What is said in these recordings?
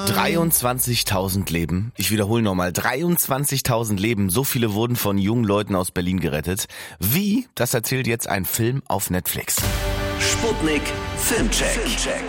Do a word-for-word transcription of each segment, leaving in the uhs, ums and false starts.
dreiundzwanzigtausend Leben. Ich wiederhole nochmal. dreiundzwanzigtausend Leben. So viele wurden von jungen Leuten aus Berlin gerettet. Wie? Das erzählt jetzt ein Film auf Netflix. Sputnik Filmcheck.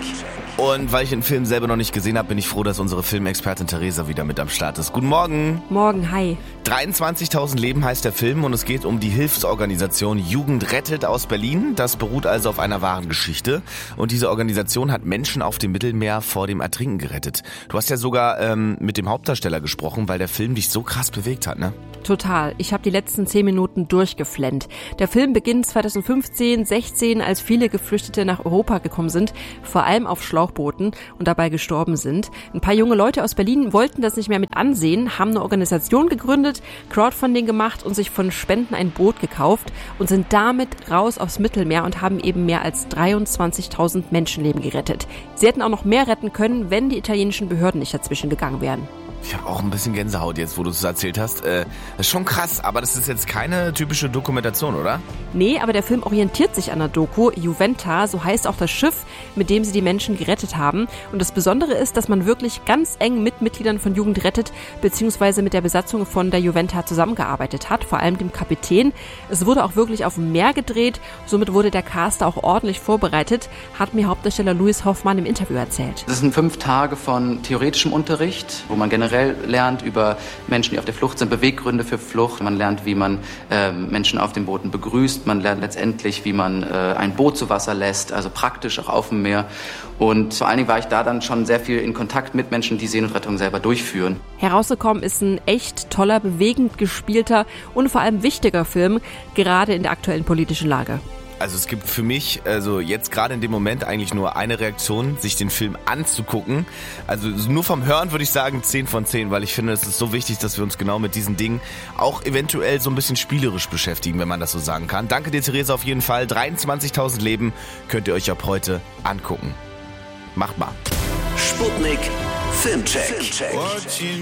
Und weil ich den Film selber noch nicht gesehen habe, bin ich froh, dass unsere Filmexpertin Theresa wieder mit am Start ist. Guten Morgen. Morgen, hi. dreiundzwanzigtausend Leben heißt der Film und es geht um die Hilfsorganisation Jugend rettet aus Berlin. Das beruht also auf einer wahren Geschichte. Und diese Organisation hat Menschen auf dem Mittelmeer vor dem Ertrinken gerettet. Du hast ja sogar ähm, mit dem Hauptdarsteller gesprochen, weil der Film dich so krass bewegt hat, ne? Total. Ich habe die letzten zehn Minuten durchgeflennt. Der Film beginnt zweitausendfünfzehn, sechzehn, als viele Geflüchtete nach Europa gekommen sind, vor allem auf Schlauchbooten und dabei gestorben sind. Ein paar junge Leute aus Berlin wollten das nicht mehr mit ansehen, haben eine Organisation gegründet, Crowdfunding gemacht und sich von Spenden ein Boot gekauft und sind damit raus aufs Mittelmeer und haben eben mehr als dreiundzwanzigtausend Menschenleben gerettet. Sie hätten auch noch mehr retten können, wenn die italienischen Behörden nicht dazwischen gegangen wären. Ich habe auch ein bisschen Gänsehaut jetzt, wo du es erzählt hast. Äh, das ist schon krass, aber das ist jetzt keine typische Dokumentation, oder? Nee, aber der Film orientiert sich an der Doku. Juventa, so heißt auch das Schiff, mit dem sie die Menschen gerettet haben. Und das Besondere ist, dass man wirklich ganz eng mit Mitgliedern von Jugend rettet, beziehungsweise mit der Besatzung von der Juventa zusammengearbeitet hat, vor allem dem Kapitän. Es wurde auch wirklich auf dem Meer gedreht, somit wurde der Cast auch ordentlich vorbereitet, hat mir Hauptdarsteller Louis Hoffmann im Interview erzählt. Das sind fünf Tage von theoretischem Unterricht, wo man generell lernt über Menschen, die auf der Flucht sind, Beweggründe für Flucht. Man lernt, wie man äh, Menschen auf den Booten begrüßt. Man lernt letztendlich, wie man äh, ein Boot zu Wasser lässt, also praktisch auch auf dem Meer. Und vor allen Dingen war ich da dann schon sehr viel in Kontakt mit Menschen, die Seenotrettung selber durchführen. Herausgekommen ist ein echt toller, bewegend gespielter und vor allem wichtiger Film, gerade in der aktuellen politischen Lage. Also es gibt für mich, also jetzt gerade in dem Moment eigentlich nur eine Reaktion, sich den Film anzugucken. Also nur vom Hören würde ich sagen zehn von zehn, weil ich finde, es ist so wichtig, dass wir uns genau mit diesen Dingen auch eventuell so ein bisschen spielerisch beschäftigen, wenn man das so sagen kann. Danke dir, Theresa, auf jeden Fall. dreiundzwanzigtausend Leben könnt ihr euch ab heute angucken. Macht mal. Sputnik Filmcheck.